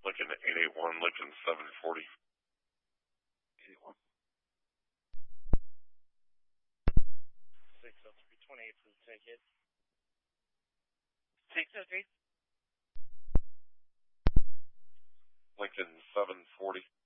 Lincoln 881, Lincoln 740. 81. 60328 for the ticket. 603. Lincoln 740.